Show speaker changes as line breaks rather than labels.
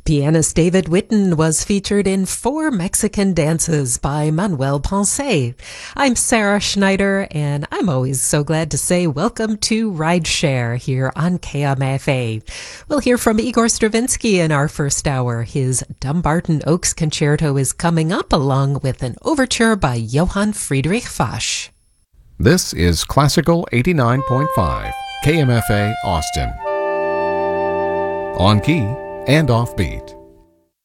Pianist David Witten was featured in 4 Mexican dances by Manuel Ponce. I'm Sarah Schneider, and I'm always so glad to say welcome to Rideshare here on KMFA. We'll hear from Igor Stravinsky in our first hour. His Dumbarton Oaks Concerto is coming up, along with an overture by Johann Friedrich Fasch.
This is Classical 89.5, KMFA Austin. On key and offbeat.